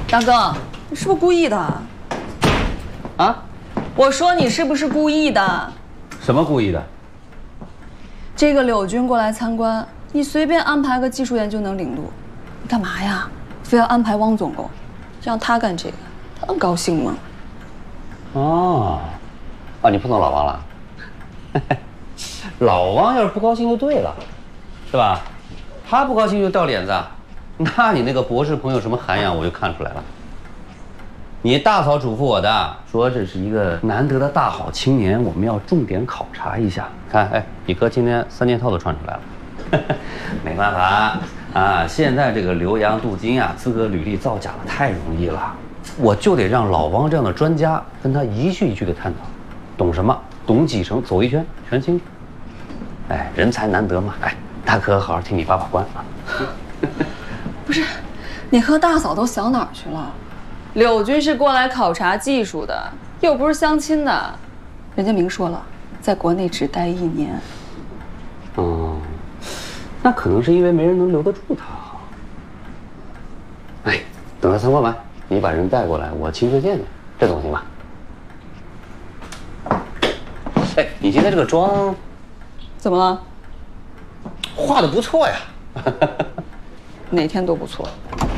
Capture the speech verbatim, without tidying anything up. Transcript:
大哥，你是不是故意的？ 啊？ 我说你是不是故意的？ 什么故意的？ 这个柳军过来参观，你随便安排个技术员就能领路，你干嘛呀？非要安排汪总工，让他干这个，他能高兴吗？ 哦，啊，你碰到老王了？老王要是不高兴就对了，是吧？他不高兴就掉脸子，那你那个博士朋友什么涵养我就看出来了。你大嫂嘱咐我的，说这是一个难得的大好青年，我们要重点考察一下。看，哎，你哥今天三件套都穿出来了，没办法啊，现在这个留洋镀金啊，资格履历造假的太容易了，我就得让老王这样的专家跟他一句一句的探讨，懂什么，懂几成，走一圈全清楚。哎，人才难得嘛，哎，大哥好好替你把把关啊。 不是，你和大嫂都想哪儿去了？柳军是过来考察技术的，又不是相亲的，人家明说了，在国内只待一年。 哦，那可能是因为没人能留得住他。哎，等他参观完，你把人带过来，我亲自见见，这总行吧？哎，你今天这个妆怎么了？ 画的不错呀。 哪天都不错。